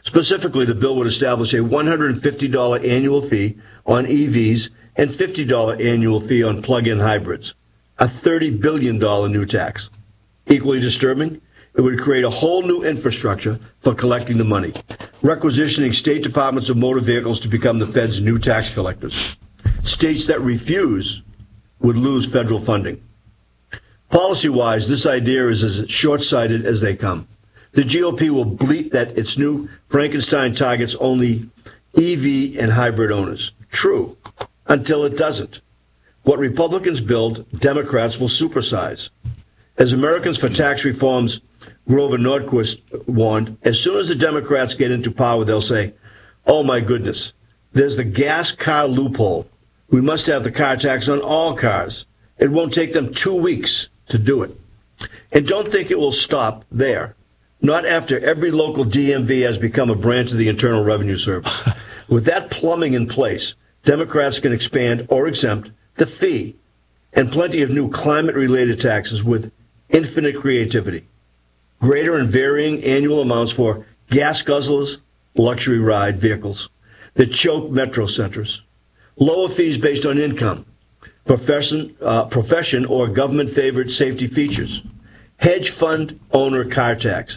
Specifically, the bill would establish a $150 annual fee on EVs and $50 annual fee on plug-in hybrids, a $30 billion new tax. Equally disturbing, it would create a whole new infrastructure for collecting the money, requisitioning state departments of motor vehicles to become the Fed's new tax collectors. States that refuse would lose federal funding. Policy-wise, this idea is as short-sighted as they come. The GOP will bleat that its new Frankenstein targets only EV and hybrid owners. True, until it doesn't. What Republicans build, Democrats will supersize. As Americans for Tax Reform's Grover Nordquist warned, as soon as the Democrats get into power, they'll say, oh my goodness, there's the gas car loophole. We must have the car tax on all cars. It won't take them 2 weeks to do it. And don't think it will stop there. Not after every local DMV has become a branch of the Internal Revenue Service. With that plumbing in place, Democrats can expand or exempt the fee and plenty of new climate-related taxes with infinite creativity. Greater and varying annual amounts for gas guzzlers, luxury ride vehicles that choke metro centers. Lower fees based on income, profession or government-favored safety features. Hedge fund owner car tax,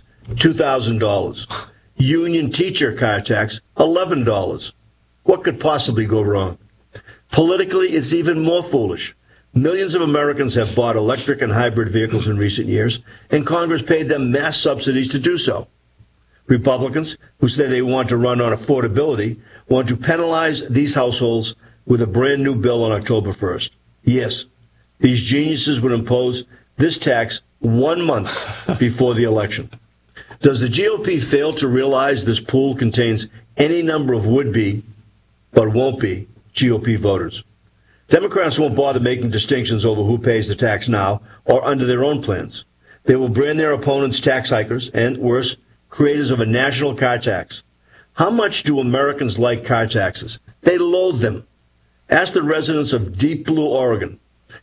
$2,000. Union teacher car tax, $11. What could possibly go wrong? Politically, it's even more foolish. Millions of Americans have bought electric and hybrid vehicles in recent years, and Congress paid them mass subsidies to do so. Republicans, who say they want to run on affordability, want to penalize these households with a brand new bill on October 1st. Yes, these geniuses would impose this tax 1 month before the election. Does the GOP fail to realize this pool contains any number of would-be, but won't be, GOP voters? Democrats won't bother making distinctions over who pays the tax now or under their own plans. They will brand their opponents tax hikers and, worse, creators of a national car tax. How much do Americans like car taxes? They loathe them. Ask the residents of Deep Blue, Oregon,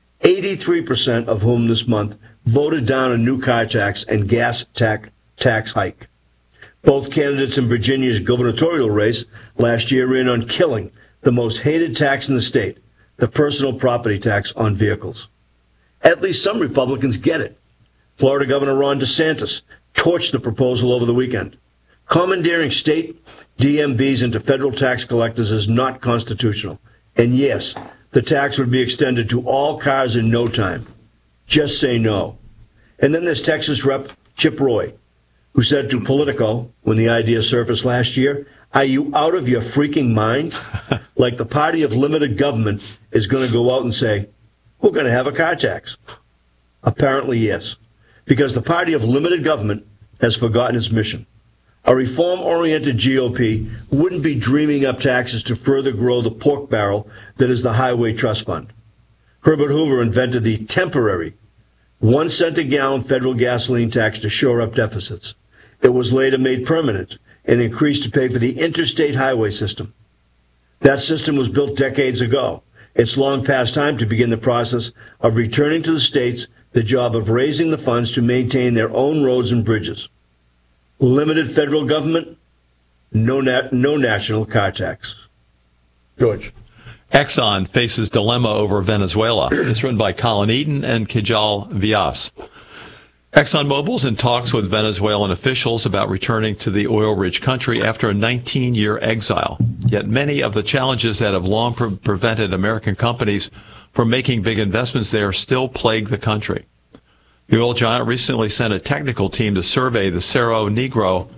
83% of whom this month voted down a new car tax and gas tax hike. Both candidates in Virginia's gubernatorial race last year ran on killing the most hated tax in the state, the personal property tax on vehicles. At least some Republicans get it. Florida Governor Ron DeSantis torched the proposal over the weekend. Commandeering state DMVs into federal tax collectors is not constitutional. And yes, the tax would be extended to all cars in no time. Just say no. And then there's Texas Rep. Chip Roy, who said to Politico when the idea surfaced last year, are you out of your freaking mind? Like the party of limited government is going to go out and say, we're going to have a car tax. Apparently, yes, because the party of limited government has forgotten its mission. A reform-oriented GOP wouldn't be dreaming up taxes to further grow the pork barrel that is the Highway Trust Fund. Herbert Hoover invented the temporary 1 cent a gallon federal gasoline tax to shore up deficits. It was later made permanent and increased to pay for the interstate highway system. That system was built decades ago. It's long past time to begin the process of returning to the states the job of raising the funds to maintain their own roads and bridges. Limited federal government, no national car tax. George. Exxon faces dilemma over Venezuela. It's written by Colin Eaton and Kajal Vyas. ExxonMobil's in talks with Venezuelan officials about returning to the oil-rich country after a 19-year exile. Yet many of the challenges that have long prevented American companies from making big investments there still plague the country. The oil giant recently sent a technical team to survey the Cerro Negro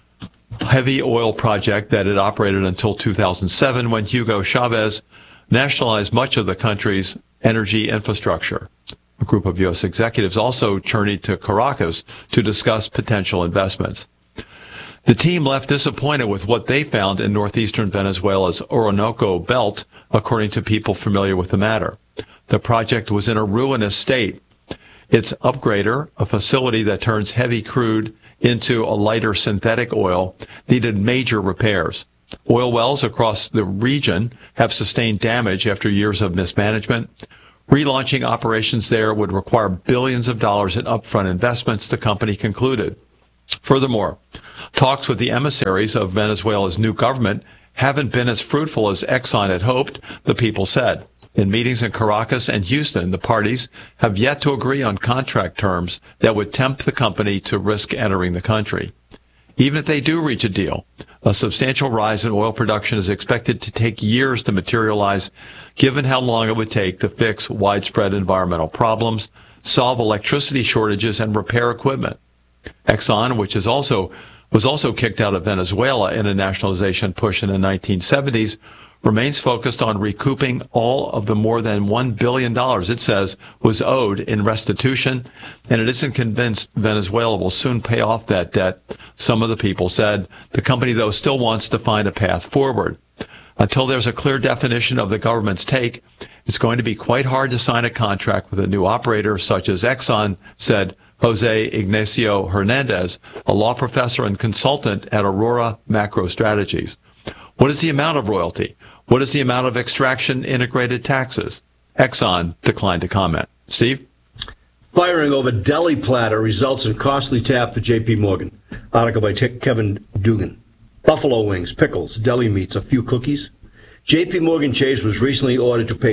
heavy oil project that had operated until 2007 when Hugo Chavez nationalized much of the country's energy infrastructure. A group of U.S. executives also journeyed to Caracas to discuss potential investments. The team left disappointed with what they found in northeastern Venezuela's Orinoco Belt, according to people familiar with the matter. The project was in a ruinous state. Its upgrader, a facility that turns heavy crude into a lighter synthetic oil, needed major repairs. Oil wells across the region have sustained damage after years of mismanagement. Relaunching operations there would require billions of dollars in upfront investments, the company concluded. Furthermore, Talks with the emissaries of Venezuela's new government haven't been as fruitful as Exxon had hoped, the people said. In meetings in Caracas and Houston, the parties have yet to agree on contract terms that would tempt the company to risk entering the country. Even if they do reach a deal, a substantial rise in oil production is expected to take years to materialize, given how long it would take to fix widespread environmental problems, solve electricity shortages, and repair equipment. Exxon, which was also kicked out of Venezuela in a nationalization push in the 1970s, remains focused on recouping all of the more than $1 billion it says was owed in restitution, and it isn't convinced Venezuela will soon pay off that debt, some of the people said. The company, though, still wants to find a path forward. Until there's a clear definition of the government's take, it's going to be quite hard to sign a contract with a new operator such as Exxon, said Jose Ignacio Hernandez, a law professor and consultant at Aurora Macro Strategies. What is the amount of royalty? What is the amount of extraction integrated taxes? Exxon declined to comment. Steve? Firing over deli platter results in costly tab for J.P. Morgan. Article by Kevin Dugan. Buffalo wings, pickles, deli meats, a few cookies. J.P. Morgan Chase was recently ordered to pay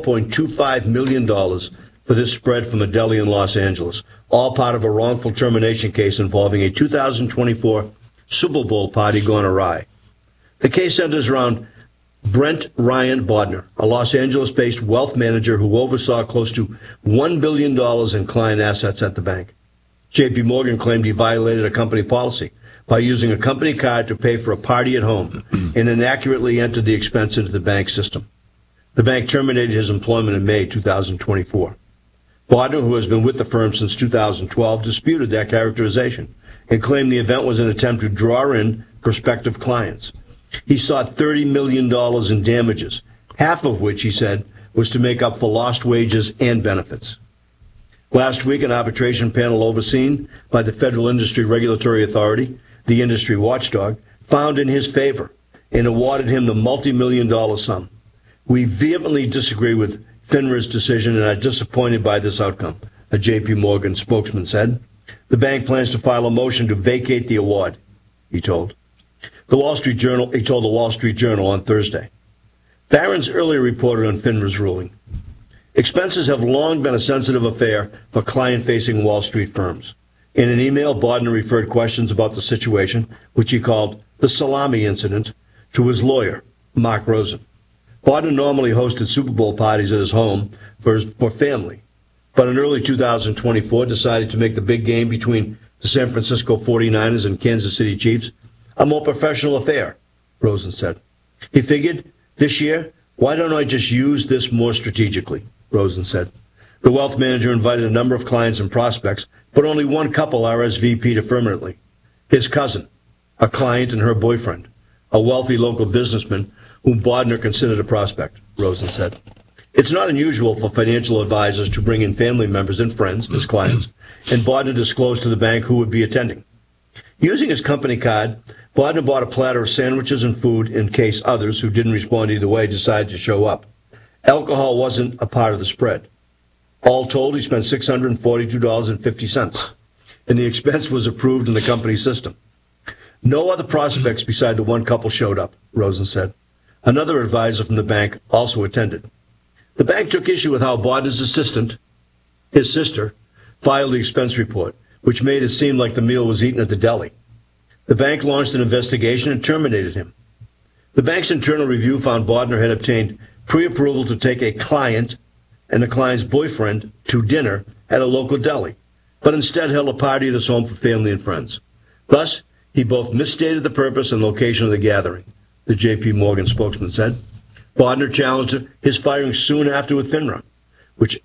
$4.25 million for this spread from a deli in Los Angeles, all part of a wrongful termination case involving a 2024 Super Bowl party gone awry. The case centers around Brent Ryan Bodner, a Los Angeles-based wealth manager who oversaw close to $1 billion in client assets at the bank. J.P. Morgan claimed he violated a company policy by using a company card to pay for a party at home and inaccurately entered the expense into the bank system. The bank terminated his employment in May 2024. Bodner, who has been with the firm since 2012, disputed that characterization and claimed the event was an attempt to draw in prospective clients. He sought $30 million in damages, half of which, he said, was to make up for lost wages and benefits. Last week, an arbitration panel overseen by the Federal Industry Regulatory Authority, the industry watchdog, found in his favor and awarded him the multi-million-dollar sum. We vehemently disagree with FINRA's decision and are disappointed by this outcome, a J.P. Morgan spokesman said. The bank plans to file a motion to vacate the award, he told. He told the Wall Street Journal on Thursday. Barron's earlier reported on FINRA's ruling. Expenses have long been a sensitive affair for client-facing Wall Street firms. In an email, Bodner referred questions about the situation, which he called the salami incident, to his lawyer, Mark Rosen. Bodner normally hosted Super Bowl parties at his home for family, but in early 2024 decided to make the big game between the San Francisco 49ers and Kansas City Chiefs a more professional affair, Rosen said. He figured, this year, why don't I just use this more strategically, Rosen said. The wealth manager invited a number of clients and prospects, but only one couple RSVP'd affirmatively. His cousin, a client, and her boyfriend, a wealthy local businessman whom Bodner considered a prospect, Rosen said. It's not unusual for financial advisors to bring in family members and friends as clients, and Bodner disclosed to the bank who would be attending. Using his company card, Bodner bought a platter of sandwiches and food in case others, who didn't respond either way, decided to show up. Alcohol wasn't a part of the spread. All told, he spent $642.50, and the expense was approved in the company system. No other prospects beside the one couple showed up, Rosen said. Another advisor from the bank also attended. The bank took issue with how Bodner's assistant, his sister, filed the expense report, which made it seem like the meal was eaten at the deli. The bank launched an investigation and terminated him. The bank's internal review found Bodner had obtained pre-approval to take a client and the client's boyfriend to dinner at a local deli, but instead held a party at his home for family and friends. Thus, he both misstated the purpose and location of the gathering, the J.P. Morgan spokesman said. Bodner challenged his firing soon after with FINRA, which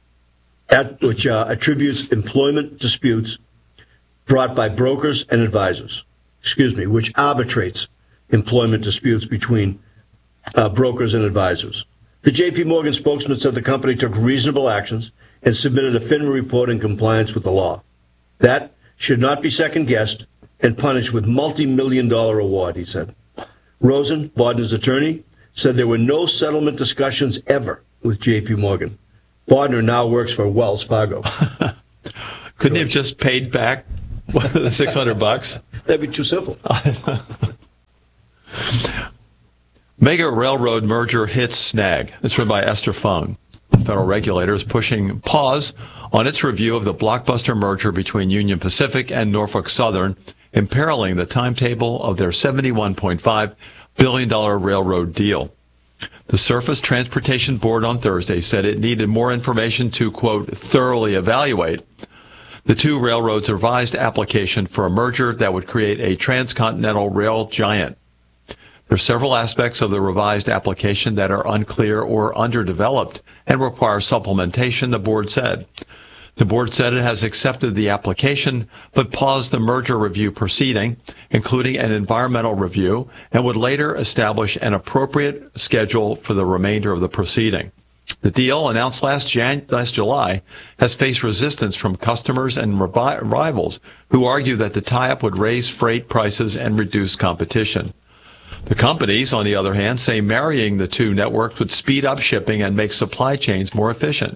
attributes employment disputes brought by brokers and advisors. Which arbitrates employment disputes between brokers and advisors. The J.P. Morgan spokesman said the company took reasonable actions and submitted a FINRA report in compliance with the law. That should not be second-guessed and punished with multi-million-dollar award, he said. Rosen, Bodner's attorney, said there were no settlement discussions ever with J.P. Morgan. Bodner now works for Wells Fargo. Couldn't he have just paid back the $600? That'd be too simple. Mega railroad merger hits snag. It's written by Esther Fung. The federal regulator is pushing pause on its review of the blockbuster merger between Union Pacific and Norfolk Southern, imperiling the timetable of their $71.5 billion railroad deal. The Surface Transportation Board on Thursday said it needed more information to, quote, thoroughly evaluate the two railroads' revised application for a merger that would create a transcontinental rail giant. There are several aspects of the revised application that are unclear or underdeveloped and require supplementation, the board said. The board said it has accepted the application, but paused the merger review proceeding, including an environmental review, and would later establish an appropriate schedule for the remainder of the proceeding. The deal, announced last July, has faced resistance from customers and rivals who argue that the tie-up would raise freight prices and reduce competition. The companies, on the other hand, say marrying the two networks would speed up shipping and make supply chains more efficient.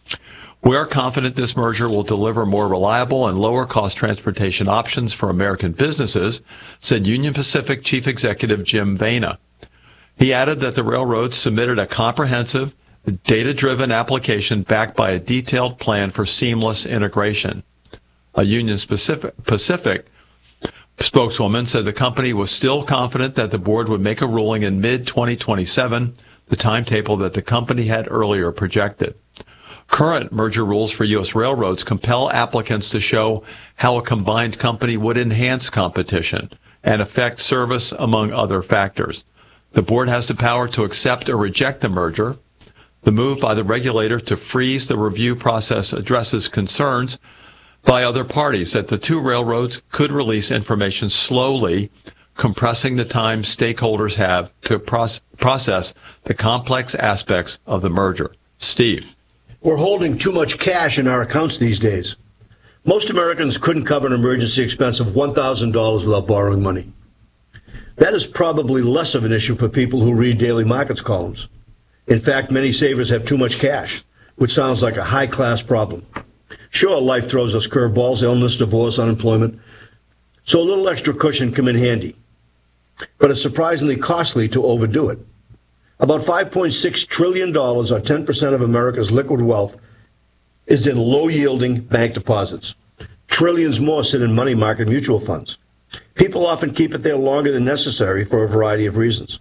We are confident this merger will deliver more reliable and lower-cost transportation options for American businesses, said Union Pacific Chief Executive Jim Vena. He added that the railroads submitted a comprehensive, data-driven application backed by a detailed plan for seamless integration. A Union Pacific spokeswoman said the company was still confident that the board would make a ruling in mid-2027, the timetable that the company had earlier projected. Current merger rules for U.S. railroads compel applicants to show how a combined company would enhance competition and affect service, among other factors. The board has the power to accept or reject the merger. The move by the regulator to freeze the review process addresses concerns by other parties that the two railroads could release information slowly, compressing the time stakeholders have to process the complex aspects of the merger. Steve. We're holding too much cash in our accounts these days. Most Americans couldn't cover an emergency expense of $1,000 without borrowing money. That is probably less of an issue for people who read daily markets columns. In fact, many savers have too much cash, which sounds like a high-class problem. Sure, life throws us curveballs, illness, divorce, unemployment, so a little extra cushion come in handy. But it's surprisingly costly to overdo it. About $5.6 trillion, or 10% of America's liquid wealth, is in low-yielding bank deposits. Trillions more sit in money market mutual funds. People often keep it there longer than necessary for a variety of reasons.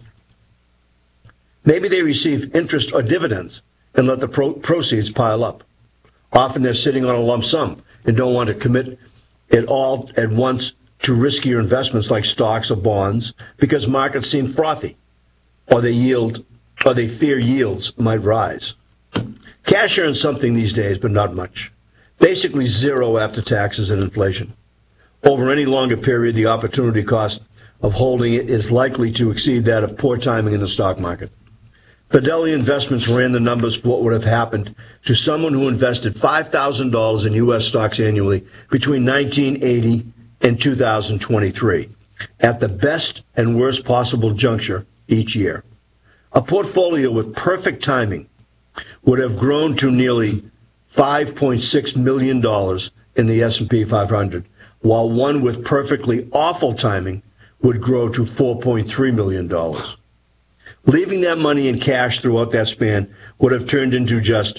Maybe they receive interest or dividends and let the proceeds pile up. Often they're sitting on a lump sum and don't want to commit it all at once to riskier investments like stocks or bonds because markets seem frothy, or they fear yields might rise. Cash earns something these days, but not much. Basically zero after taxes and inflation. Over any longer period, the opportunity cost of holding it is likely to exceed that of poor timing in the stock market. Fidelity Investments ran the numbers for what would have happened to someone who invested $5,000 in U.S. stocks annually between 1980 and 2023, at the best and worst possible juncture each year. A portfolio with perfect timing would have grown to nearly $5.6 million in the S&P 500, while one with perfectly awful timing would grow to $4.3 million. Leaving that money in cash throughout that span would have turned into just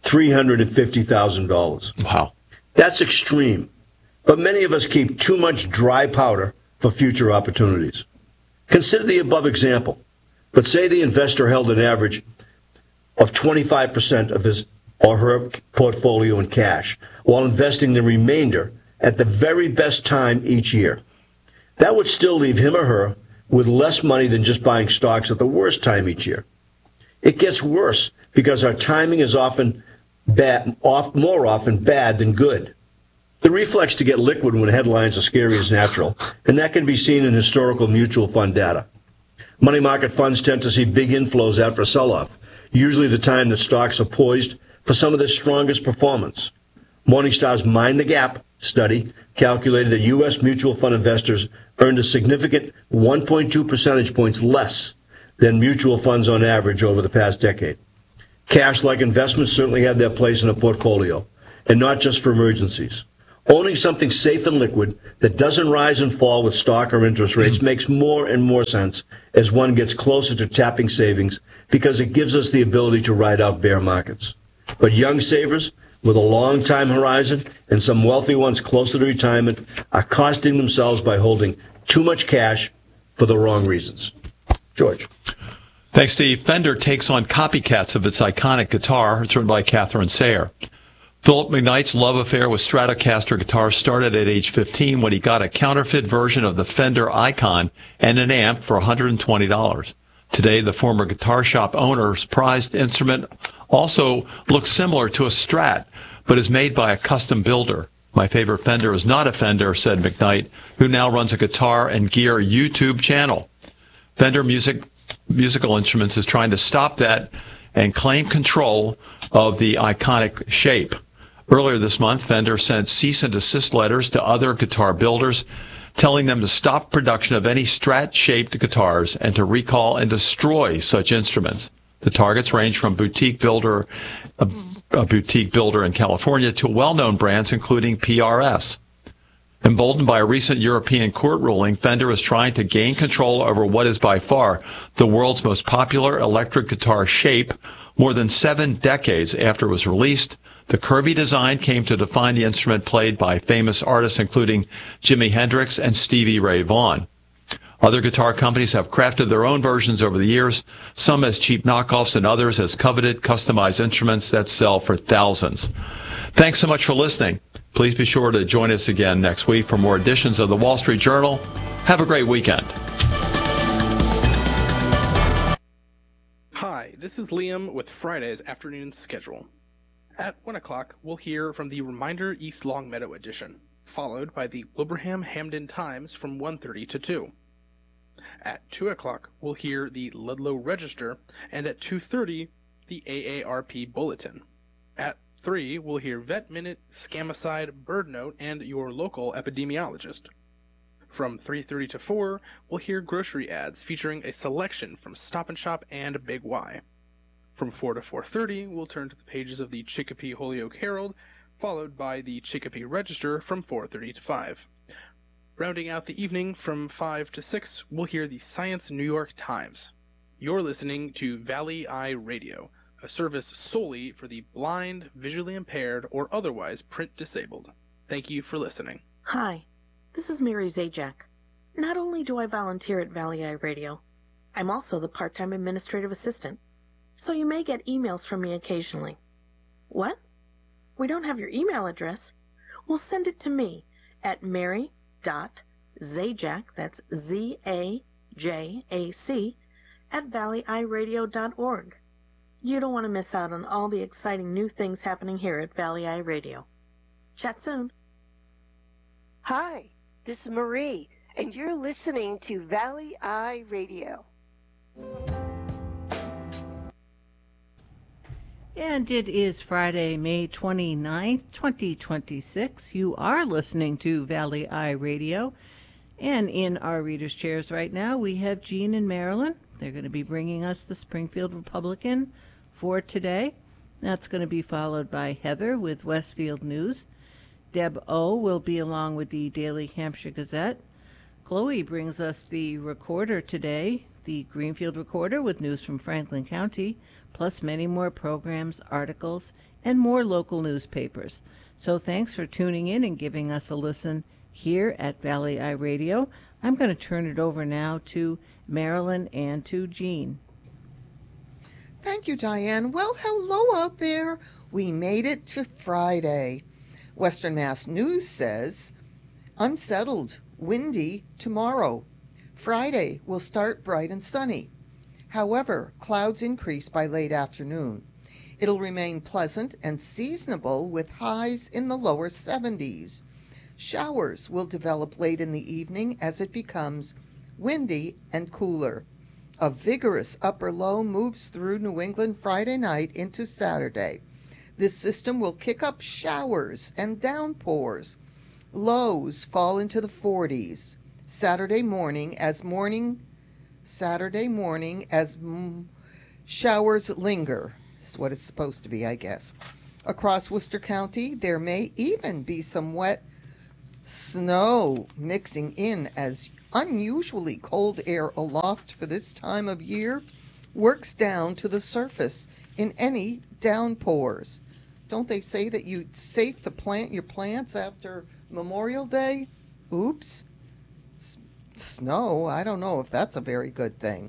$350,000. Wow. That's extreme, but many of us keep too much dry powder for future opportunities. Consider the above example, but say the investor held an average of 25% of his or her portfolio in cash, while investing the remainder at the very best time each year. That would still leave him or her with less money than just buying stocks at the worst time each year. It gets worse because our timing is more often bad than good. The reflex to get liquid when headlines are scary is natural, and that can be seen in historical mutual fund data. Money market funds tend to see big inflows after a sell-off, usually the time that stocks are poised for some of their strongest performance. Morningstar's Mind the Gap study calculated that U.S. mutual fund investors earned a significant 1.2 percentage points less than mutual funds on average over the past decade. Cash-like investments certainly have their place in a portfolio, and not just for emergencies. Owning something safe and liquid that doesn't rise and fall with stock or interest rates makes more and more sense as one gets closer to tapping savings because it gives us the ability to ride out bear markets. But young savers with a long time horizon and some wealthy ones closer to retirement are costing themselves by holding too much cash for the wrong reasons. George. Thanks, Steve. Fender takes on copycats of its iconic guitar. It's written by Catherine Sayer. Philip McKnight's love affair with Stratocaster guitars started at age 15 when he got a counterfeit version of the Fender Icon and an amp for $120. Today, the former guitar shop owner's prized instrument also looks similar to a Strat, but is made by a custom builder. My favorite Fender is not a Fender, said McKnight, who now runs a guitar and gear YouTube channel. Fender Musical Instruments is trying to stop that and claim control of the iconic shape. Earlier this month, Fender sent cease and desist letters to other guitar builders, telling them to stop production of any Strat-shaped guitars and to recall and destroy such instruments. The targets range from a boutique builder in California to well-known brands, including PRS. Emboldened by a recent European court ruling, Fender is trying to gain control over what is by far the world's most popular electric guitar shape. More than 7 decades after it was released, the curvy design came to define the instrument played by famous artists including Jimi Hendrix and Stevie Ray Vaughan. Other guitar companies have crafted their own versions over the years, some as cheap knockoffs and others as coveted, customized instruments that sell for thousands. Thanks so much for listening. Please be sure to join us again next week for more editions of the Wall Street Journal. Have a great weekend. Hi, this is Liam with Friday's afternoon schedule. At 1 o'clock, we'll hear from the Reminder East Longmeadow edition, followed by the Wilbraham Hamden Times from 1:30 to 2. At 2 o'clock, we'll hear the Ludlow Register, and at 2:30, the AARP Bulletin. At 3, we'll hear Vet Minute, Scamicide, Bird Note, and your local epidemiologist. From 3:30 to 4, we'll hear grocery ads featuring a selection from Stop & Shop and Big Y. From 4 to 4:30, we'll turn to the pages of the Chicopee Holyoke Herald, followed by the Chicopee Register from 4:30 to 5. Rounding out the evening from 5 to 6, we'll hear the Science New York Times. You're listening to Valley Eye Radio, a service solely for the blind, visually impaired, or otherwise print disabled. Thank you for listening. Hi, this is Mary Zajac. Not only do I volunteer at Valley Eye Radio, I'm also the part-time administrative assistant, so you may get emails from me occasionally. What? We don't have your email address? Well, send it to me at mary.zajac, that's Z-A-J-A-C, at valleyeyeradio.org. You don't want to miss out on all the exciting new things happening here at Valley Eye Radio. Chat soon. Hi, this is Marie, and you're listening to Valley Eye Radio. And it is Friday, May 29th, 2026. You are listening to Valley Eye Radio. And in our readers' chairs right now, we have Jean and Marilyn. They're going to be bringing us the Springfield Republican for today. That's going to be followed by Heather with Westfield News. Deb O will be along with the Daily Hampshire Gazette. Chloe brings us the Recorder today, the Greenfield Recorder with news from Franklin County, plus many more programs, articles, and more local newspapers. So thanks for tuning in and giving us a listen here at Valley Eye Radio. I'm going to turn it over now to Marilyn and to Jean. Thank you, Diane. Well, hello out there. We made it to Friday. Western Mass News says, unsettled, windy tomorrow. Friday will start bright and sunny. However, clouds increase by late afternoon. It'll remain pleasant and seasonable with highs in the lower 70s. Showers will develop late in the evening as it becomes windy and cooler. A vigorous upper low moves through New England Friday night into Saturday. This system will kick up showers and downpours. Lows fall into the 40s. Saturday morning as showers linger. Is what it's supposed to be, I guess. Across Worcester County, there may even be some wet Snow mixing in as unusually cold air aloft for this time of year works down to the surface in any downpours. Don't they say that it's safe to plant your plants after Memorial Day? Oops. Snow, I don't know if that's a very good thing.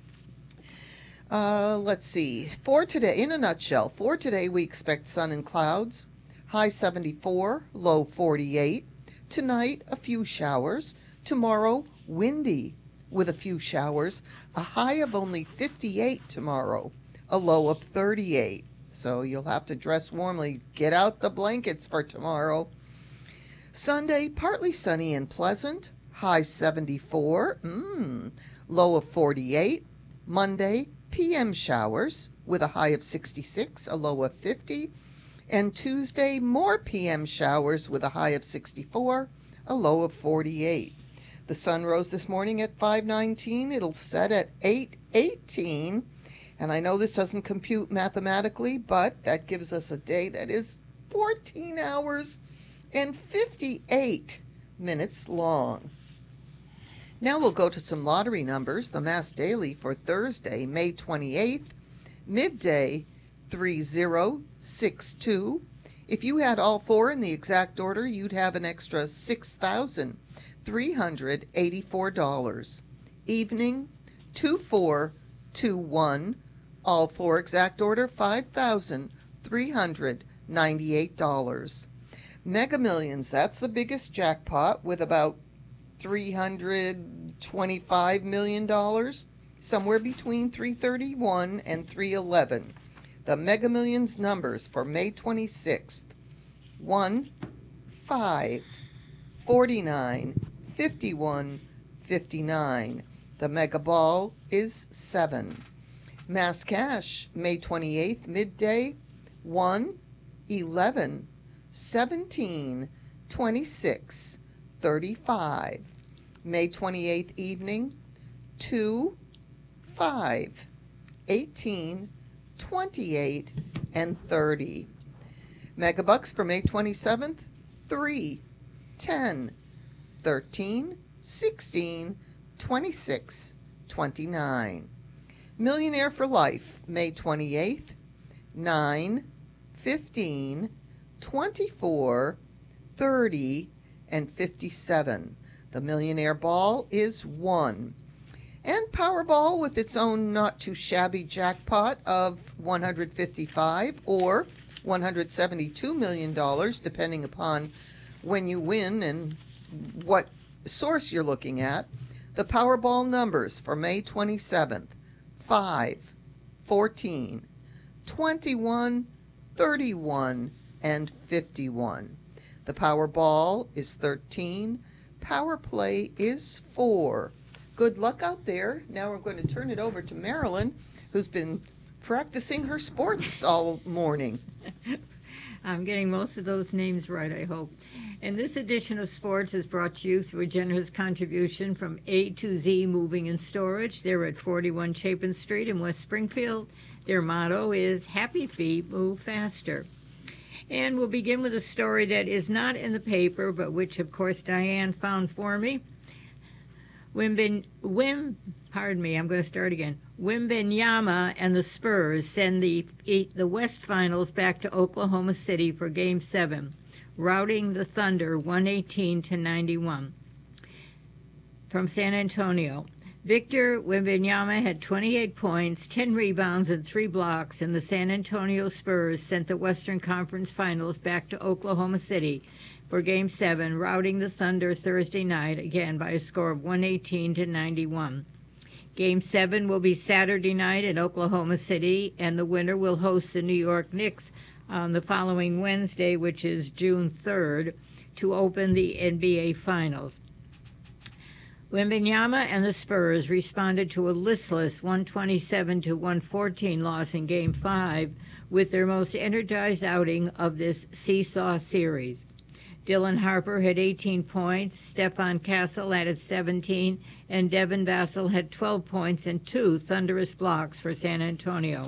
Let's see. For today, in a nutshell, for today we expect sun and clouds, high 74, low 48. Tonight, a few showers. Tomorrow, windy with a few showers. A high of only 58 tomorrow, a low of 38. So you'll have to dress warmly. Get out the blankets for tomorrow. Sunday, partly sunny and pleasant. High 74, low of 48. Monday, PM showers with a high of 66, a low of 50. And Tuesday, more PM showers with a high of 64, a low of 48. The sun rose this morning at 5:19. It'll set at 8:18. And I know this doesn't compute mathematically, but that gives us a day that is 14 hours and 58 minutes long. Now we'll go to some lottery numbers. The Mass Daily for Thursday, May 28th, midday 3062. If you had all four in the exact order, you'd have an extra $6,384. Evening 2421. All four exact order, $5,398. Mega Millions, that's the biggest jackpot with about $325 million, somewhere between 331 and 311. The Mega Millions numbers for May 26th, 1, 5, 49, 51, 59. The Mega Ball is 7. Mass Cash, May 28th, midday, 1, 11, 17, 26, 35. May 28th evening, 2, 5, 18, 28, and 30. Megabucks for May 27th, 3, 10, 13, 16, 26, 29. Millionaire for Life, May 28th, 9, 15, 24, 30, and 57. The Millionaire Ball is 1. And Powerball with its own not too shabby jackpot of $155 or $172 million, depending upon when you win and what source you're looking at. The Powerball numbers for May 27th, 5, 14, 21, 31, and 51. The Powerball is 13. Power Play is 4. Good luck out there. Now we're going to turn it over to Marilyn, who's been practicing her sports all morning. I'm getting most of those names right, I hope. And this edition of Sports is brought to you through a generous contribution from A to Z Moving and Storage. They're at 41 Chapin Street in West Springfield. Their motto is Happy Feet Move Faster. And we'll begin with a story that is not in the paper, but which, of course, Diane found for me. Wimbenyama and the Spurs send the West Finals back to Oklahoma City for Game 7, routing the Thunder 118-91. From San Antonio, Victor Wembanyama had 28 points, 10 rebounds, and 3 blocks, and the San Antonio Spurs sent the Western Conference Finals back to Oklahoma City for Game 7, routing the Thunder Thursday night, again by a score of 118-91. Game 7 will be Saturday night in Oklahoma City, and the winner will host the New York Knicks on the following Wednesday, which is June 3rd, to open the NBA Finals. Wembanyama and the Spurs responded to a listless 127-114 loss in Game 5 with their most energized outing of this seesaw series. Dylan Harper had 18 points, Stephon Castle added 17, and Devin Vassell had 12 points and 2 thunderous blocks for San Antonio.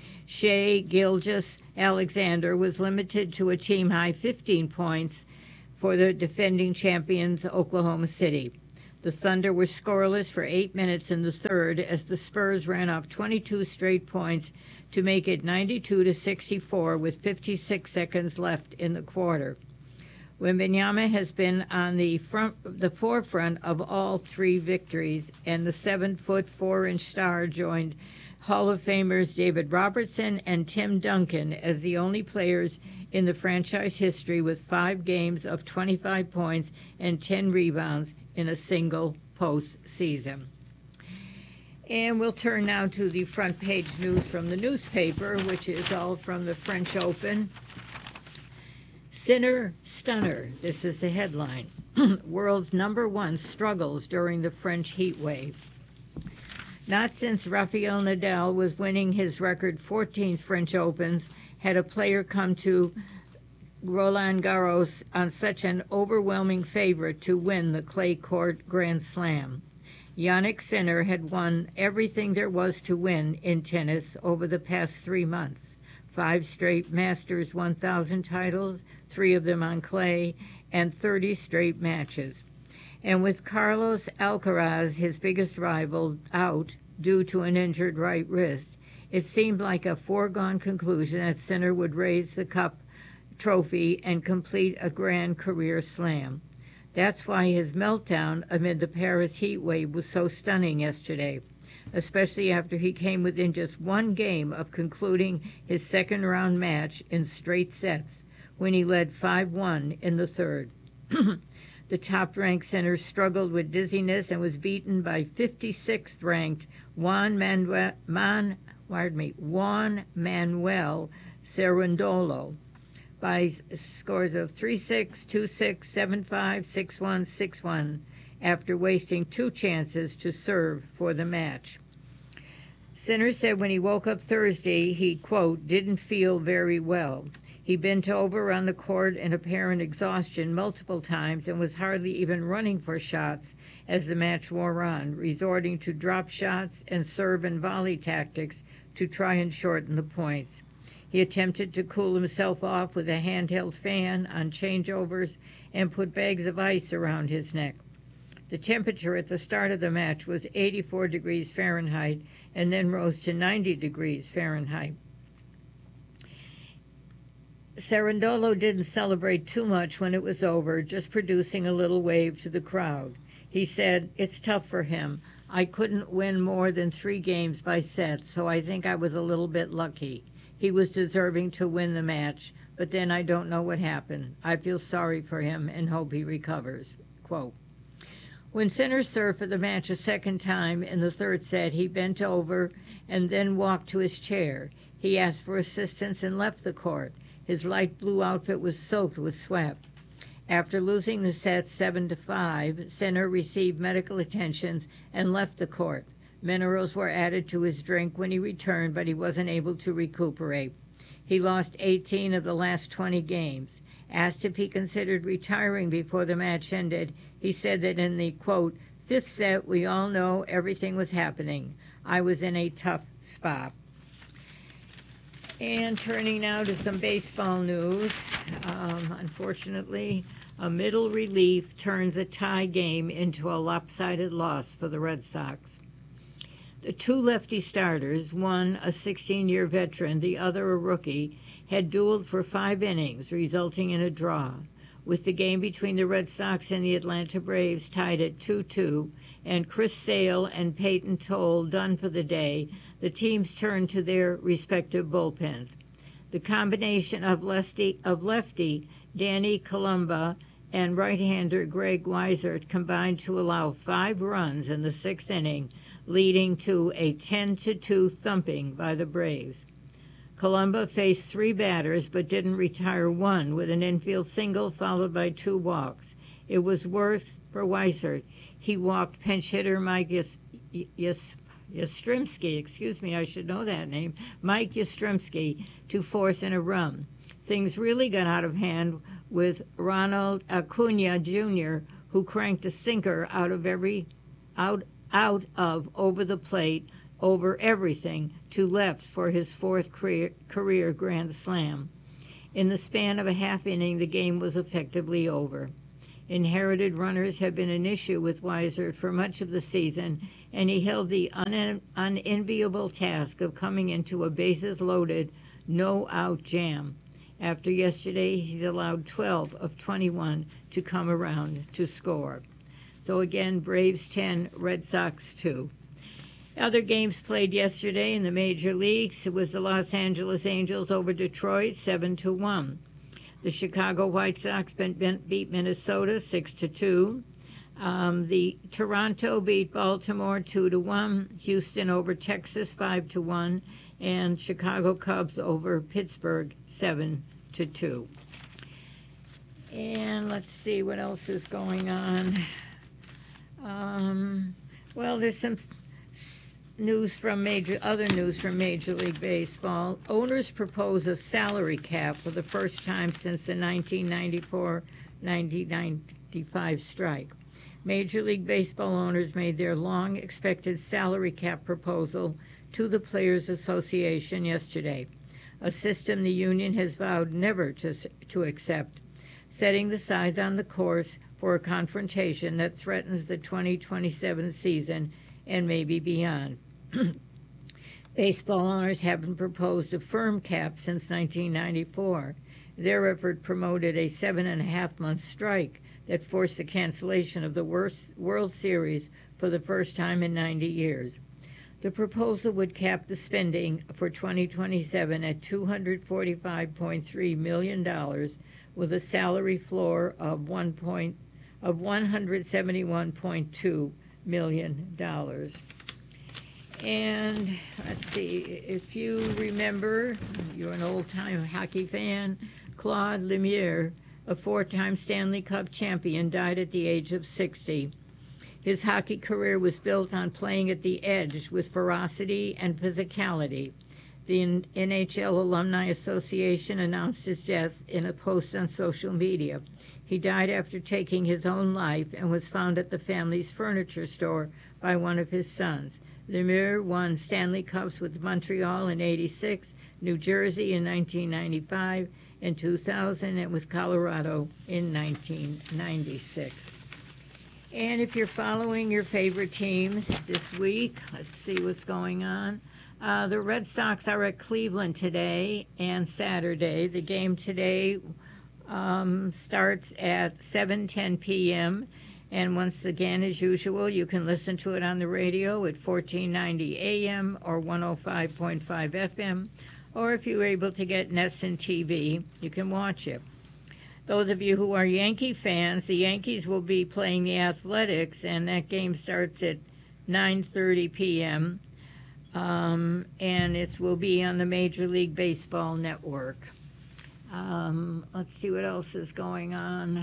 Shai Gilgeous-Alexander was limited to a team-high 15 points for the defending champions Oklahoma City. The Thunder were scoreless for 8 minutes in the third as the Spurs ran off 22 straight points to make it 92-64 with 56 seconds left in the quarter. Wembanyama has been on the forefront of all three victories, and the 7-foot 4-inch star joined Hall of Famers David Robertson and Tim Duncan as the only players in the franchise history with 5 games of 25 points and 10 rebounds in a single postseason. And we'll turn now to the front page news from the newspaper, which is all from the French Open. Sinner Stunner, this is the headline. World's #1 struggles during the French heat wave. Not since Rafael Nadal was winning his record 14th French Opens had a player come to Roland Garros on such an overwhelming favorite to win the clay court Grand Slam. Jannik Sinner had won everything there was to win in tennis over the past 3 months. 5 straight Masters 1000 titles, 3 of them on clay, and 30 straight matches. And with Carlos Alcaraz, his biggest rival, out due to an injured right wrist, it seemed like a foregone conclusion that Sinner would raise the cup trophy and complete a grand career slam. That's why his meltdown amid the Paris heat wave was so stunning yesterday, especially after he came within just 1 game of concluding his second-round match in straight sets when he led 5-1 in the third. The top-ranked Sinner struggled with dizziness and was beaten by 56th-ranked Juan Manuel Cerundolo by scores of 3-6, 2-6, 7-5, 6-1, 6-1 after wasting 2 chances to serve for the match. Sinner said when he woke up Thursday, he, quote, didn't feel very well. He bent over on the court in apparent exhaustion multiple times and was hardly even running for shots as the match wore on, resorting to drop shots and serve and volley tactics to try and shorten the points. He attempted to cool himself off with a handheld fan on changeovers and put bags of ice around his neck. The temperature at the start of the match was 84 degrees Fahrenheit and then rose to 90 degrees Fahrenheit. Cerundolo didn't celebrate too much when it was over, just producing a little wave to the crowd. He said, it's tough for him. I couldn't win more than 3 games by set, so I think I was a little bit lucky. He was deserving to win the match, but then I don't know what happened. I feel sorry for him and hope he recovers. Quote. When Sinner served for the match a second time in the third set, he bent over and then walked to his chair. He asked for assistance and left the court. His light blue outfit was soaked with sweat. After losing the set 7-5, Sinner received medical attention and left the court. Minerals were added to his drink when he returned, but he wasn't able to recuperate. He lost 18 of the last 20 games. Asked if he considered retiring before the match ended, he said that in the, quote, 5th set, we all know everything was happening. I was in a tough spot. And turning now to some baseball news. Unfortunately, a middle relief turns a tie game into a lopsided loss for the Red Sox. The 2 lefty starters, one a 16-year veteran, the other a rookie, had dueled for 5 innings, resulting in a draw. With the game between the Red Sox and the Atlanta Braves tied at 2-2, and Chris Sale and Peyton Toll done for the day, the teams turned to their respective bullpens. The combination of lefty Danny Columba and right-hander Greg Weissert combined to allow 5 runs in the 6th inning, leading to a 10-2 thumping by the Braves. Columba faced 3 batters but didn't retire one with an infield single followed by 2 walks. It was worse for Weissert. He walked pinch hitter Mike Yastrzemski, I should know that name, Mike Yastrzemski, to force in a run. Things really got out of hand with Ronald Acuna Jr., who cranked a sinker out of over the plate, over everything, to left for his 4th career Grand Slam. In the span of a half inning, the game was effectively over. Inherited runners have been an issue with Weiser for much of the season, and he held the unenviable task of coming into a bases-loaded, no-out jam. After yesterday, he's allowed 12 of 21 to come around to score. So again, Braves 10, Red Sox 2. Other games played yesterday in the major leagues. It was the Los Angeles Angels over Detroit 7-1. The Chicago White Sox beat Minnesota 6-2. The Toronto beat Baltimore 2-1. Houston over Texas 5-1, and Chicago Cubs over Pittsburgh 7-2. And let's see what else is going on. Well, there's some other news from Major League Baseball. Owners propose a salary cap for the first time since the 1994-1995 strike. Major League Baseball owners made their long-expected salary cap proposal to the Players Association yesterday, a system the union has vowed never to accept, setting the sides on the course for a confrontation that threatens the 2027 season and maybe beyond. Baseball owners haven't proposed a firm cap since 1994. Their effort promoted a 7.5-month strike that forced the cancellation of the World Series for the first time in 90 years. The proposal would cap the spending for 2027 at $245.3 million, with a salary floor of $171.2 million. And let's see, if you remember, you're an old-time hockey fan, Claude Lemieux, a 4-time Stanley Cup champion, died at the age of 60. His hockey career was built on playing at the edge with ferocity and physicality. The NHL Alumni Association announced his death in a post on social media. He died after taking his own life and was found at the family's furniture store by one of his sons. Lemieux won Stanley Cups with Montreal in '86, New Jersey in 1995, and 2000, and with Colorado in 1996. And if you're following your favorite teams this week, let's see what's going on. The Red Sox are at Cleveland today and Saturday. The game today starts at 7:10 p.m., and once again, as usual, you can listen to it on the radio at 1490 AM or 105.5 FM, or if you're able to get NESN TV, you can watch it. Those of you who are Yankee fans, the Yankees will be playing the Athletics, and that game starts at 9:30 p.m., and it will be on the Major League Baseball Network. Let's see what else is going on.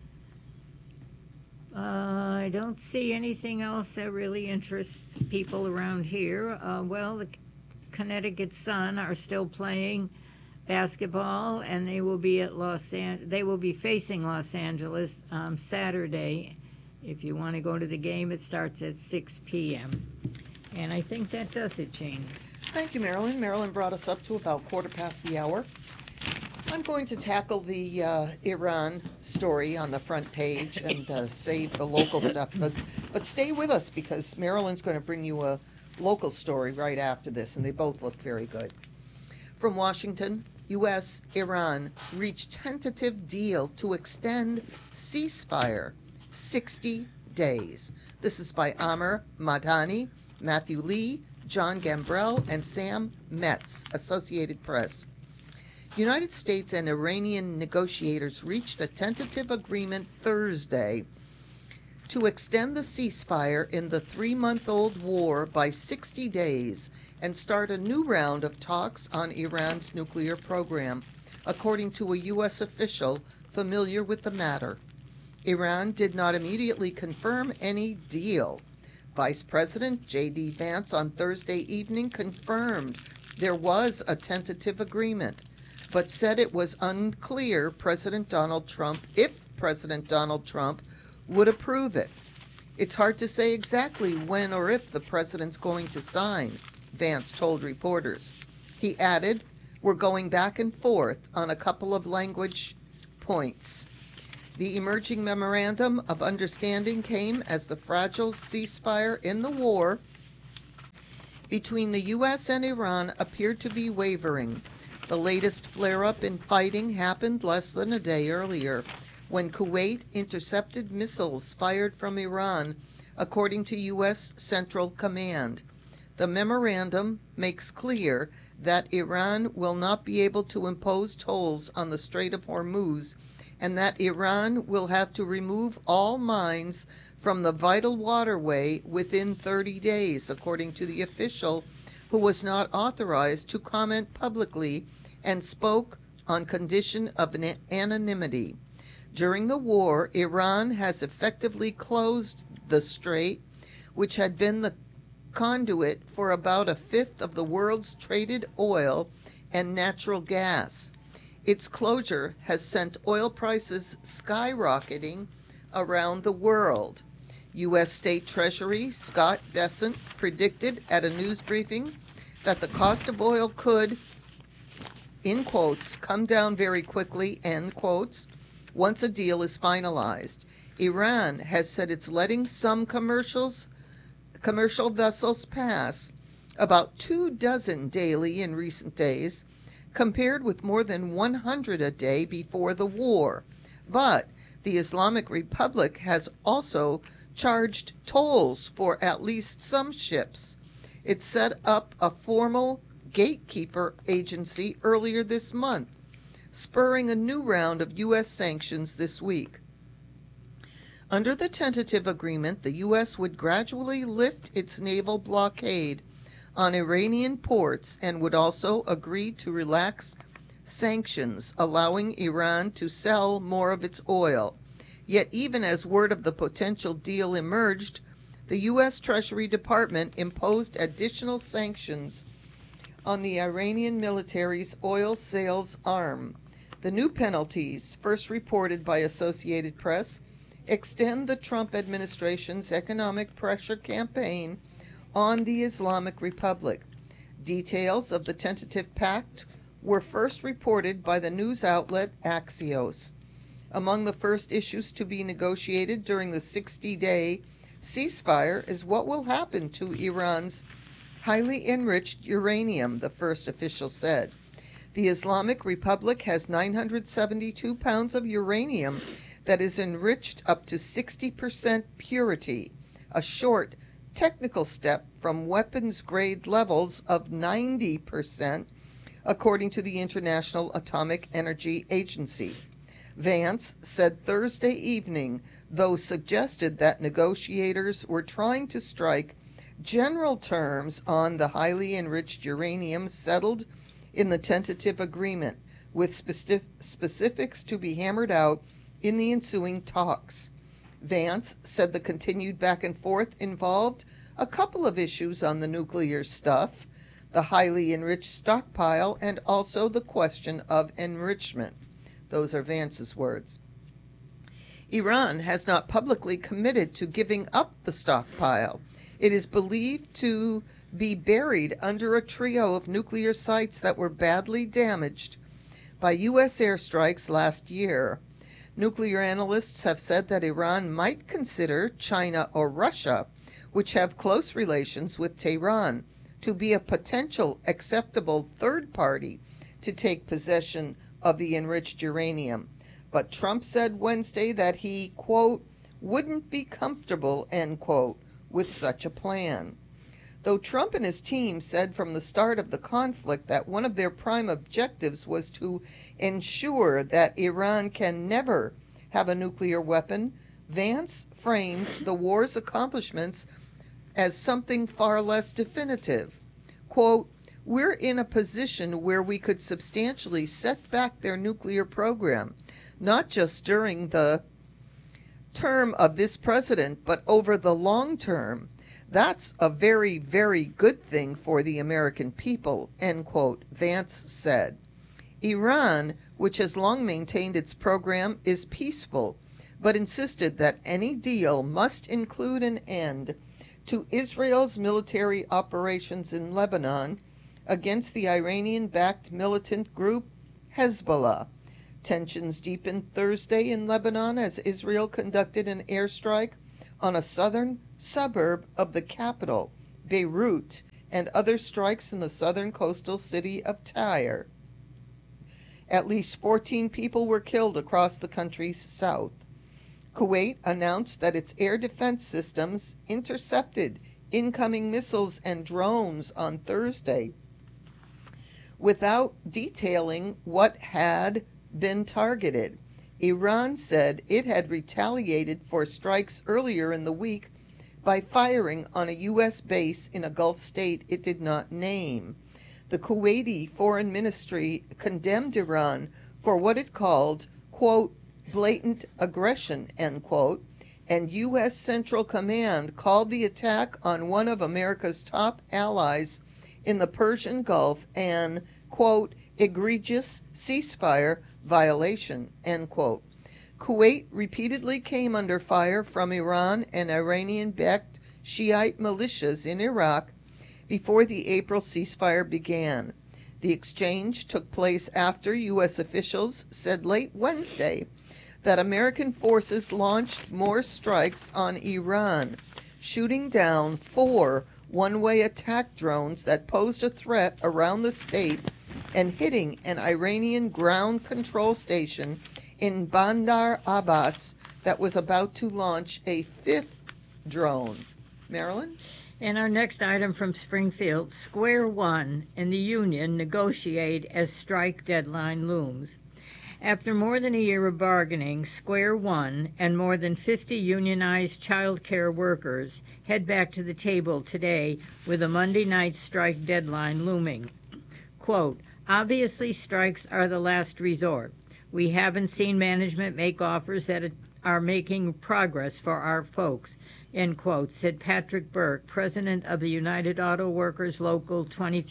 I don't see anything else that really interests people around here. Well, the Connecticut Sun are still playing basketball, and they will be facing Los Angeles Saturday. If you want to go to the game, it starts at 6 p.m. And I think that does it, Jane. Thank you, Marilyn. Marilyn brought us up to about 1:15. I'm going to tackle the Iran story on the front page and save the local stuff. But stay with us, because Marilyn's going to bring you a local story right after this, and they both look very good. From Washington, U.S. Iran reached tentative deal to extend ceasefire 60 days. This is by Amr Madani, Matthew Lee, John Gambrell, and Sam Metz, Associated Press. United States and Iranian negotiators reached a tentative agreement Thursday to extend the ceasefire in the 3-month-old war by 60 days and start a new round of talks on Iran's nuclear program, according to a U.S. official familiar with the matter. Iran did not immediately confirm any deal. Vice President J.D. Vance on Thursday evening confirmed there was a tentative agreement, but said it was unclear if President Donald Trump would approve it. It's hard to say exactly when or if the president's going to sign, Vance told reporters. He added, were going back and forth on a couple of language points. The emerging memorandum of understanding came as the fragile ceasefire in the war between the U.S. and Iran appeared to be wavering. The latest flare-up in fighting happened less than a day earlier, when Kuwait intercepted missiles fired from Iran, according to U.S. Central Command. The memorandum makes clear that Iran will not be able to impose tolls on the Strait of Hormuz, and that Iran will have to remove all mines from the vital waterway within 30 days, according to the official, who was not authorized to comment publicly and spoke on condition of anonymity. During the war, Iran has effectively closed the strait, which had been the conduit for about a fifth of the world's traded oil and natural gas. Its closure has sent oil prices skyrocketing around the world. U.S. State Treasury Scott Bessent predicted at a news briefing that the cost of oil could, in quotes, come down very quickly, end quotes, once a deal is finalized. Iran has said it's letting some commercial vessels pass, about 24 daily in recent days, compared with more than 100 a day before the war. But the Islamic Republic has also charged tolls for at least some ships. It set up a formal gatekeeper agency earlier this month, spurring a new round of U.S. sanctions this week. Under the tentative agreement, the U.S. would gradually lift its naval blockade on Iranian ports and would also agree to relax sanctions, allowing Iran to sell more of its oil. Yet even as word of the potential deal emerged, the U.S. Treasury Department imposed additional sanctions on the Iranian military's oil sales arm. The new penalties, first reported by Associated Press, extend the Trump administration's economic pressure campaign on the Islamic Republic. Details of the tentative pact were first reported by the news outlet Axios. Among the first issues to be negotiated during the 60-day ceasefire is what will happen to Iran's highly enriched uranium, the first official said. The Islamic Republic has 972 pounds of uranium that is enriched up to 60% purity, a short technical step from weapons-grade levels of 90%, according to the International Atomic Energy Agency. Vance said Thursday evening, though suggested that negotiators were trying to strike general terms on the highly enriched uranium settled in the tentative agreement, with specifics to be hammered out in the ensuing talks. Vance said the continued back and forth involved a couple of issues on the nuclear stuff, the highly enriched stockpile, and also the question of enrichment. Those are Vance's words. Iran has not publicly committed to giving up the stockpile. It is believed to be buried under a trio of nuclear sites that were badly damaged by U.S. airstrikes last year. Nuclear analysts have said that Iran might consider China or Russia, which have close relations with Tehran, to be a potential acceptable third party to take possession of the enriched uranium. But Trump said Wednesday that he, quote, wouldn't be comfortable, end quote, with such a plan. Though Trump and his team said from the start of the conflict that one of their prime objectives was to ensure that Iran can never have a nuclear weapon, Vance framed the war's accomplishments as something far less definitive. Quote, we're in a position where we could substantially set back their nuclear program, not just during the term of this president, but over the long term. That's a very, very good thing for the American people, end quote, Vance said. Iran, which has long maintained its program, is peaceful, but insisted that any deal must include an end to Israel's military operations in Lebanon, against the Iranian-backed militant group Hezbollah. Tensions deepened Thursday in Lebanon as Israel conducted an airstrike on a southern suburb of the capital, Beirut, and other strikes in the southern coastal city of Tyre. At least 14 people were killed across the country's south. Kuwait announced that its air defense systems intercepted incoming missiles and drones on Thursday, without detailing what had been targeted. Iran said it had retaliated for strikes earlier in the week by firing on a U.S. base in a Gulf state it did not name. The Kuwaiti Foreign Ministry condemned Iran for what it called, quote, blatant aggression, end quote, and U.S. Central Command called the attack on one of America's top allies in the Persian Gulf an, quote, egregious ceasefire violation, end quote. Kuwait repeatedly came under fire from Iran and Iranian-backed Shiite militias in Iraq before the April ceasefire began. The exchange took place after U.S. officials said late Wednesday that American forces launched more strikes on Iran, shooting down 4 one-way attack drones that posed a threat around the state and hitting an Iranian ground control station in Bandar Abbas that was about to launch a 5th drone. Marilyn? And our next item from Springfield, Square One and the union negotiate as strike deadline looms. After more than a year of bargaining, Square One and more than 50 unionized child care workers head back to the table today with a Monday night strike deadline looming. Quote, obviously strikes are the last resort. We haven't seen management make offers that are making progress for our folks, end quote, said Patrick Burke, president of the United Auto Workers Local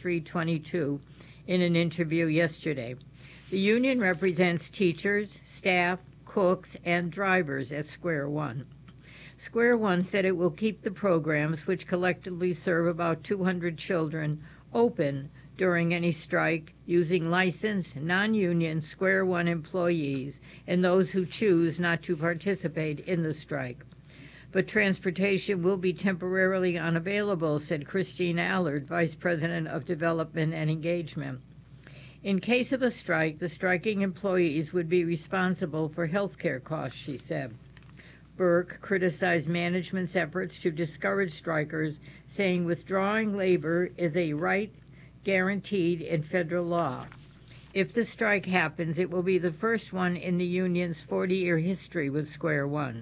2322, in an interview yesterday. The union represents teachers, staff, cooks, and drivers at Square One. Square One said it will keep the programs, which collectively serve about 200 children, open during any strike, using licensed, non-union Square One employees and those who choose not to participate in the strike. But transportation will be temporarily unavailable, said Christine Allard, Vice President of Development and Engagement. In case of a strike, the striking employees would be responsible for health care costs, she said. Burke criticized management's efforts to discourage strikers, saying withdrawing labor is a right guaranteed in federal law. If the strike happens, it will be the first one in the union's 40-year history with Square One.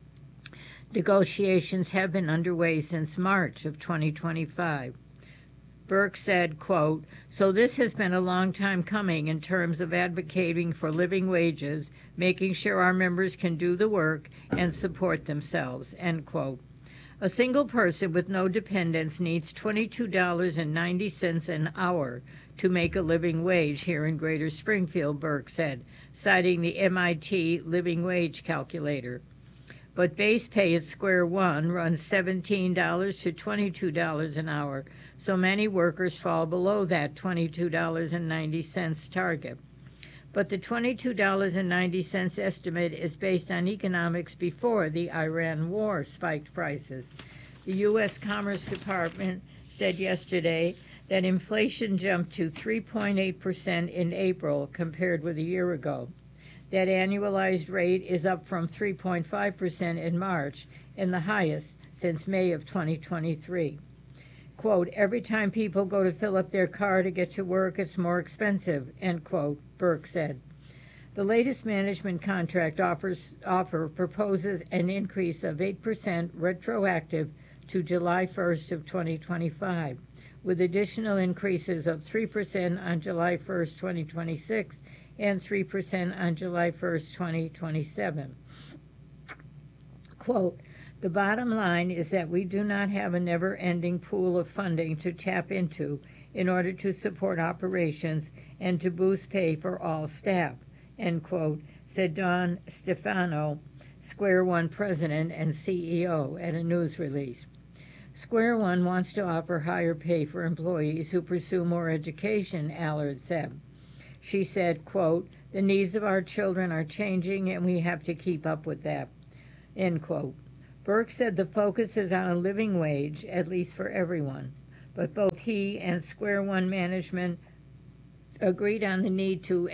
Negotiations have been underway since March of 2025. Burke said, quote, so this has been a long time coming in terms of advocating for living wages, making sure our members can do the work and support themselves, end quote. A single person with no dependents needs $22.90 an hour to make a living wage here in Greater Springfield, Burke said, citing the MIT living wage calculator. But base pay at Square One runs $17 to $22 an hour, so many workers fall below that $22.90 target. But the $22.90 estimate is based on economics before the Iran war spiked prices. The U.S. Commerce Department said yesterday that inflation jumped to 3.8% in April compared with a year ago. That annualized rate is up from 3.5% in March and the highest since May of 2023. Quote, every time people go to fill up their car to get to work, it's more expensive, end quote, Burke said. The latest management contract offer proposes an increase of 8% retroactive to July 1st of 2025, with additional increases of 3% on July 1st, 2026, and 3% on July 1st, 2027. Quote, the bottom line is that we do not have a never-ending pool of funding to tap into in order to support operations and to boost pay for all staff, end quote, said Don Stefano, Square One president and CEO, at a news release. Square One wants to offer higher pay for employees who pursue more education, Allard said. She said, quote, "The needs of our children are changing and we have to keep up with that," end quote. Burke said the focus is on a living wage, at least for everyone, but both he and Square One management agreed on the need to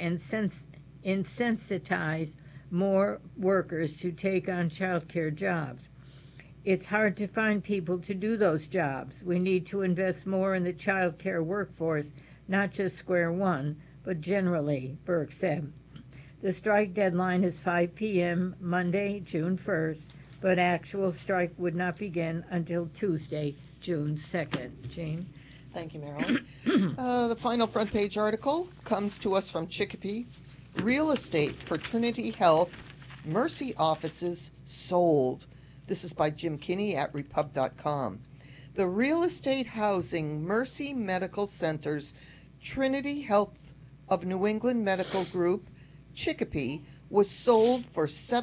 insensitize more workers to take on childcare jobs. It's hard to find people to do those jobs. We need to invest more in the childcare workforce, not just Square One, but generally, Burke said. The strike deadline is 5 p.m. Monday, June 1st, but actual strike would not begin until Tuesday, June 2nd. Jean? Thank you, Marilyn. The final front page article comes to us from Chicopee. Real estate for Trinity Health Mercy offices sold. This is by Jim Kinney at repub.com. The real estate housing Mercy Medical Center's Trinity Health of New England Medical Group, Chicopee, was sold for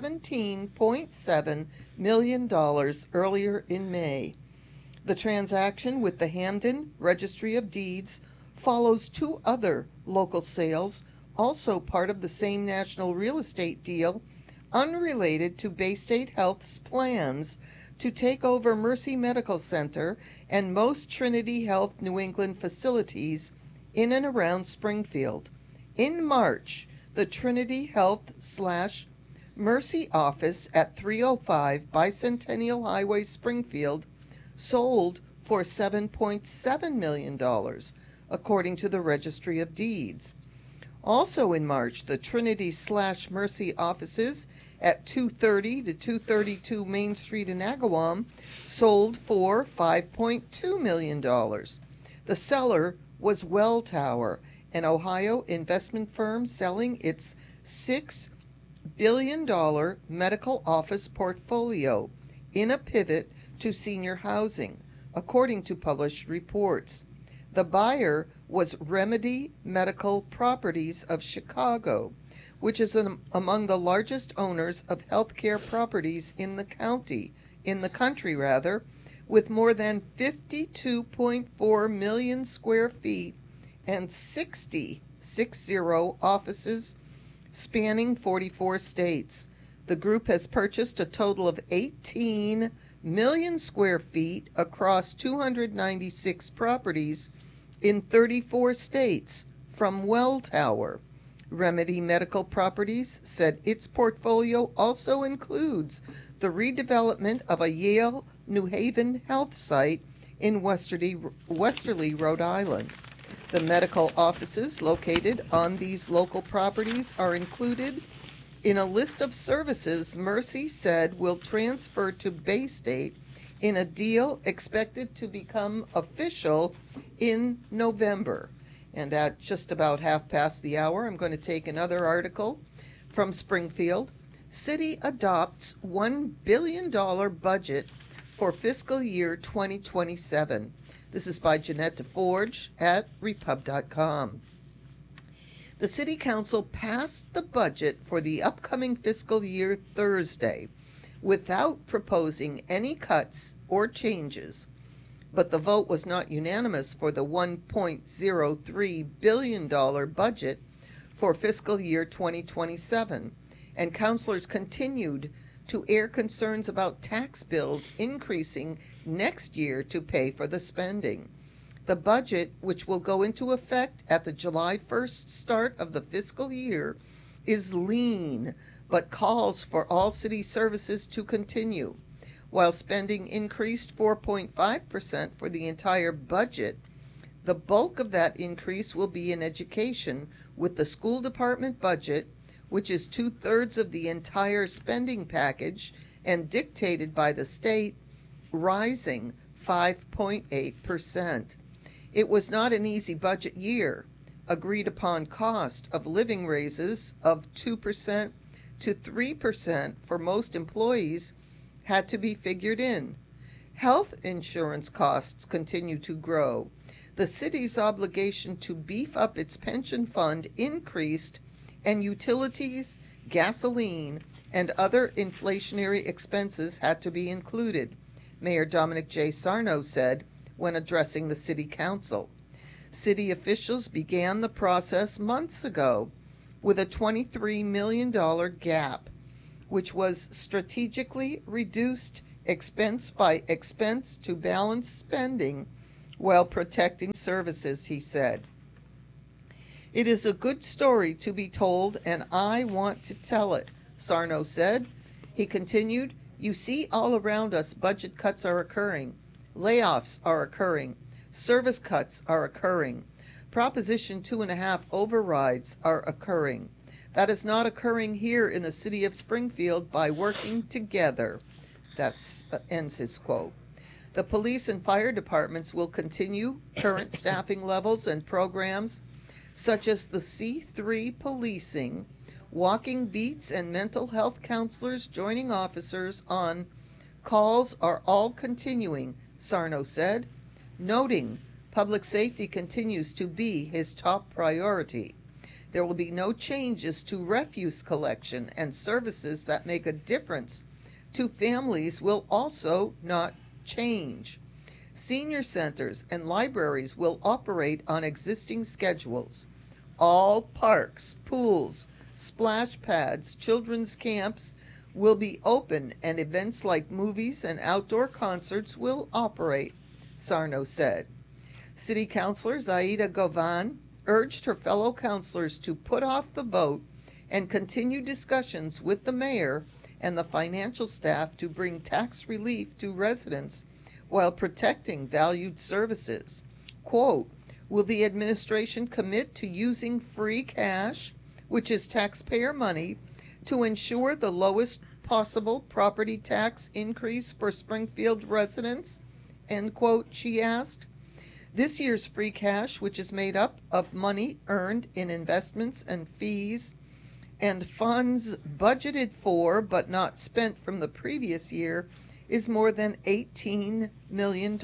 $17.7 million earlier in May. The transaction with the Hamden Registry of Deeds follows two other local sales, also part of the same national real estate deal, unrelated to Baystate Health's plans to take over Mercy Medical Center and most Trinity Health New England facilities in and around Springfield. In March, the Trinity Health / Mercy office at 305 Bicentennial Highway, Springfield, sold for $7.7 million, according to the Registry of Deeds. Also in March, the Trinity / Mercy offices at 230 to 232 Main Street in Agawam sold for $5.2 million. The seller was Welltower, an Ohio investment firm selling its $6 billion medical office portfolio in a pivot to senior housing, according to published reports. The buyer was Remedy Medical Properties of Chicago, which is among the largest owners of healthcare properties in the country, with more than 52.4 million square feet and 60 offices spanning 44 states. The group has purchased a total of 18 million square feet across 296 properties in 34 states from Welltower. Remedy Medical Properties said its portfolio also includes the redevelopment of a Yale New Haven health site in Westerly, Rhode Island. The medical offices located on these local properties are included in a list of services Mercy said will transfer to Baystate in a deal expected to become official in November. And at just about half past the hour, I'm going to take another article from Springfield. City adopts $1 billion budget for fiscal year 2027. This is by Jeanette DeForge at repub.com. The City Council passed the budget for the upcoming fiscal year Thursday without proposing any cuts or changes. But the vote was not unanimous for the $1.03 billion budget for fiscal year 2027, and councilors continued to air concerns about tax bills increasing next year to pay for the spending. The budget, which will go into effect at the July 1st start of the fiscal year, is lean, but calls for all city services to continue. While spending increased 4.5% for the entire budget, the bulk of that increase will be in education, with the school department budget, which is 2/3 of the entire spending package and dictated by the state, rising 5.8%. It was not an easy budget year. Agreed upon cost of living raises of 2% to 3% for most employees had to be figured in. Health insurance costs continue to grow. The city's obligation to beef up its pension fund increased, and utilities, gasoline, and other inflationary expenses had to be included. Mayor Dominic J. Sarno said when addressing the City Council. City officials began the process months ago with a $23 million gap, which was strategically reduced expense by expense to balance spending while protecting services, he said. It is a good story to be told, and I want to tell it, Sarno said. He continued, you see all around us budget cuts are occurring, layoffs are occurring, service cuts are occurring, Proposition 2.5 overrides are occurring. That is not occurring here in the city of Springfield by working together. That's ends his quote. The police and fire departments will continue current staffing levels and programs such as the C3 policing, walking beats, and mental health counselors joining officers on calls are all continuing, Sarno said, noting public safety continues to be his top priority. There will be no changes to refuse collection, and services that make a difference to families will also not change. Senior centers and libraries will operate on existing schedules. All parks, pools, splash pads, children's camps will be open, and events like movies and outdoor concerts will operate, Sarno said. City Councilor Zaida Govan urged her fellow councilors to put off the vote and continue discussions with the mayor and the financial staff to bring tax relief to residents while protecting valued services. Quote, will the administration commit to using free cash, which is taxpayer money, to ensure the lowest possible property tax increase for Springfield residents? End quote, she asked. This year's free cash, which is made up of money earned in investments and fees and funds budgeted for but not spent from the previous year, is more than $18 million.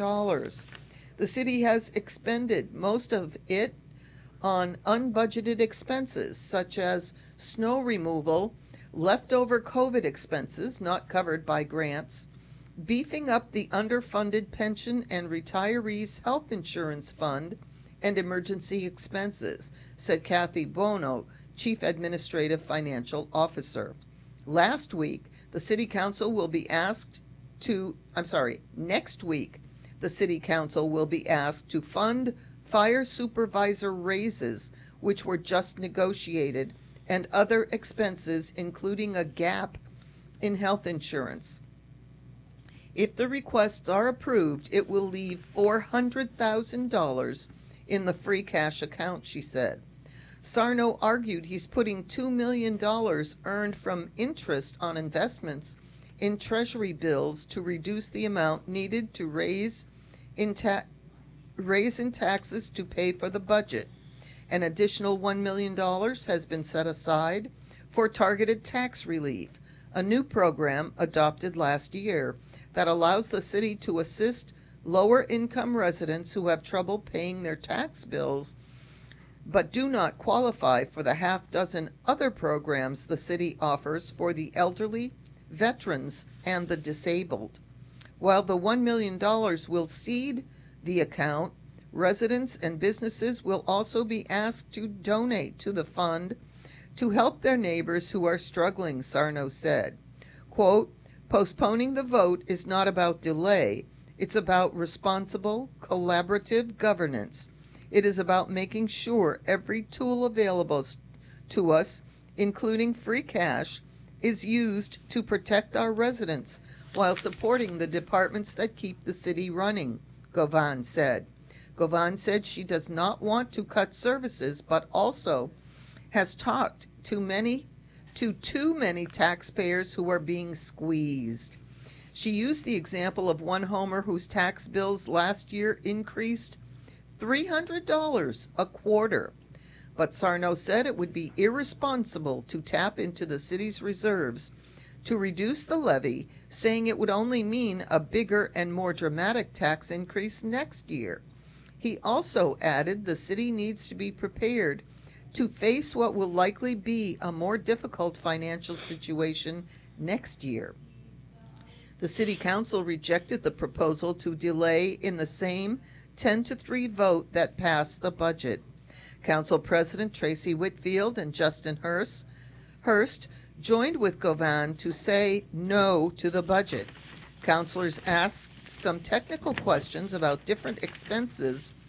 The city has expended most of it on unbudgeted expenses such as snow removal, leftover COVID expenses not covered by grants, beefing up the underfunded pension and retirees' health insurance fund, and emergency expenses, said Kathy Bono, Chief Administrative Financial Officer. Next week, the City Council will be asked to fund fire supervisor raises, which were just negotiated, and other expenses, including a gap in health insurance. If the requests are approved, it will leave $400,000 in the free cash account, she said. Sarno argued he's putting $2 million earned from interest on investments in Treasury bills to reduce the amount needed to raise in taxes to pay for the budget. An additional $1 million has been set aside for targeted tax relief, a new program adopted last year that allows the city to assist lower-income residents who have trouble paying their tax bills but do not qualify for the half-dozen other programs the city offers for the elderly, veterans, and the disabled. While the $1 million will seed the account, residents and businesses will also be asked to donate to the fund to help their neighbors who are struggling, Sarno said. Quote, postponing the vote is not about delay. It's about responsible, collaborative governance. It is about making sure every tool available to us, including free cash, is used to protect our residents while supporting the departments that keep the city running, Govan said. Govan said she does not want to cut services, but also has talked to too many taxpayers who are being squeezed. She used the example of one homer whose tax bills last year increased $300 a quarter. But Sarno said it would be irresponsible to tap into the city's reserves to reduce the levy, saying it would only mean a bigger and more dramatic tax increase next year. He also added the city needs to be prepared to face what will likely be a more difficult financial situation next year. The City Council rejected the proposal to delay in the same 10-3 vote that passed the budget. Council President Tracy Whitfield and Justin Hurst joined with Govan to say no to the budget. Councilors asked some technical questions about different expenses